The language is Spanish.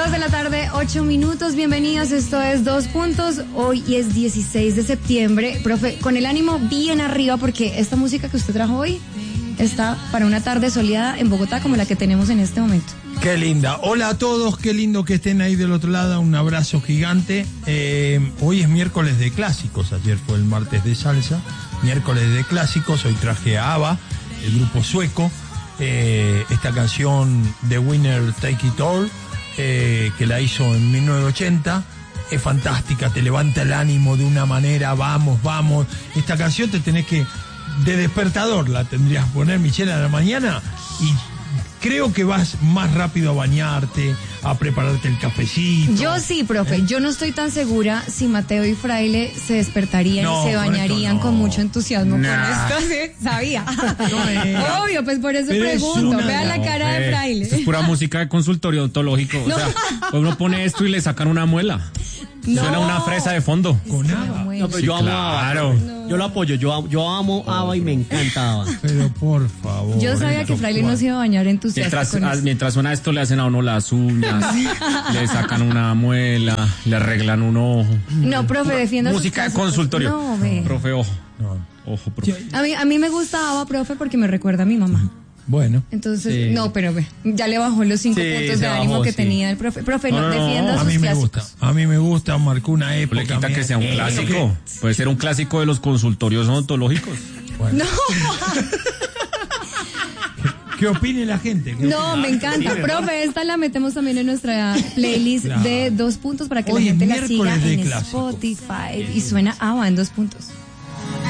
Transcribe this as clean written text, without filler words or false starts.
2 de la tarde, 8 minutos, bienvenidos, esto es 2 Puntos, hoy es 16 de septiembre, profe, con el ánimo bien arriba porque esta música que usted trajo hoy está para una tarde soleada en Bogotá como la que tenemos en este momento. Qué linda, hola a todos, qué lindo que estén ahí del otro lado, un abrazo gigante. Hoy es miércoles de clásicos, ayer fue el martes de salsa, miércoles de clásicos, hoy traje a ABBA, el grupo sueco, esta canción The Winner Take It All, que la hizo en 1980, es fantástica, te levanta el ánimo de una manera, vamos, esta canción te tenés que, de despertador la tendrías que poner, Michelle, a la mañana, y creo que vas más rápido a bañarte, a prepararte el cafecito. Yo sí, profe, yo no estoy tan segura si Mateo y Fraile se despertarían y se bañarían con mucho entusiasmo con esto, ¿sí? Sabía. Obvio, pues por eso pregunto, vean la cara de Fraile. Es pura música de consultorio odontológico, o sea, uno pone esto y le sacan una muela. Suena una fresa de fondo. Con ABBA. No, pero yo amo a ABBA. No. Yo lo apoyo, yo amo ABBA y me encanta ABBA. Pero por favor. Yo sabía que Fraile no se iba a bañar entusiasta mientras suena esto le hacen a uno las uñas, le sacan una muela, le arreglan un ojo. No, profe, defienda música de consultorio. No, ve. Profe, ojo. Ojo, profe. A mí me gusta ABBA, profe, porque me recuerda a mi mamá. Bueno. Entonces, sí. No, pero ya le bajó los 5 puntos de ánimo que tenía el profe. Profe, no defienda sus clásicos. A mí me gusta, marcó una época. Le quita que sea un clásico. Puede ser un clásico de los consultorios odontológicos. Bueno. No. ¿Qué opine la gente? No, me encanta. Profe, esta la metemos también en nuestra playlist de 2 puntos para que la gente la siga en Spotify. Y suena ABBA en 2 puntos.